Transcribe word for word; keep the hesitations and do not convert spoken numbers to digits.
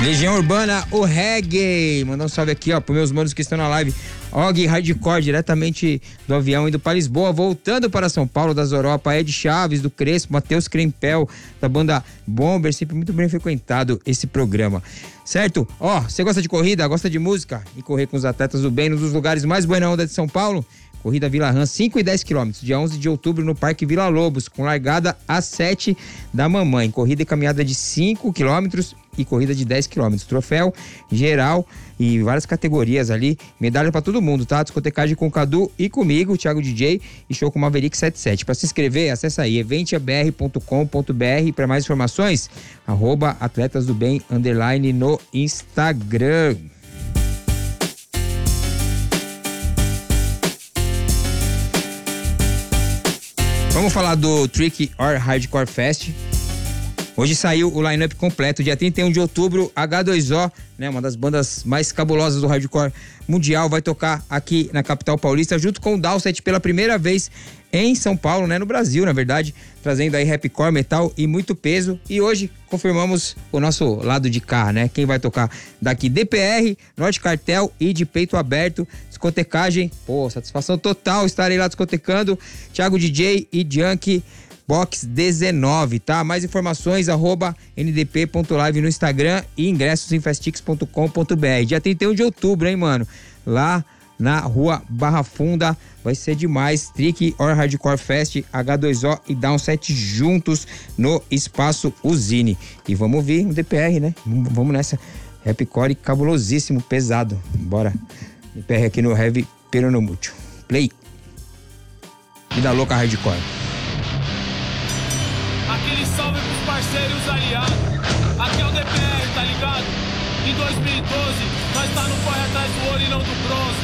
Legião Urbana, o reggae. Mandar um salve aqui, ó, pros meus manos que estão na live. Og Hardcore, diretamente do avião indo para Lisboa, voltando para São Paulo, das Europa. Ed Chaves, do Crespo, Matheus Crempel, da banda Bomber. Sempre muito bem frequentado esse programa. Certo? Ó, você gosta de corrida, gosta de música e correr com os atletas do bem, num dos lugares mais buena onda de São Paulo? Corrida Vila Rã, cinco e dez quilômetros, dia onze de outubro no Parque Vila Lobos, com largada às sete da mamãe. Corrida e caminhada de cinco quilômetros e corrida de dez quilômetros. Troféu geral e várias categorias ali. Medalha pra todo mundo, tá? Discotecagem com o Cadu e comigo, Thiago D J, e show com Maverick setenta e sete. Pra se inscrever, acessa aí eventia b r ponto com ponto b r. Para mais informações, arroba Atletas do Bem, underline no Instagram. Vamos falar do Trick or Hardcore Fest. Hoje saiu o line-up completo, dia trinta e um de outubro, H dois O, né, uma das bandas mais cabulosas do hardcore mundial, vai tocar aqui na capital paulista, junto com o Dowsett pela primeira vez em São Paulo, né, no Brasil, na verdade, trazendo aí rapcore, metal e muito peso. E hoje confirmamos o nosso lado de cá, né, quem vai tocar daqui: D P R, Norte Cartel e De Peito Aberto. Discotecagem, pô, satisfação total, estarei lá discotecando. Thiago D J e Junk Box dezenove, tá? Mais informações, arroba n d p ponto live no Instagram e ingressos em festix ponto com ponto b r. Dia trinta e um de outubro, hein, mano? Lá na rua Barra Funda, vai ser demais. Trick or Hardcore Fest, H dois O e Dowsett juntos no Espaço Usine. E vamos ouvir um D P R, né? Vamos nessa. Rapcore cabulosíssimo, pesado. Bora. D P R aqui no Heavy Peronomútil. Play. Vida louca hardcore. Aquele salve pros parceiros e os aliados. Aqui é o D P R, tá ligado? Em dois mil e doze, nós tá no corre atrás do ouro e não do bronze.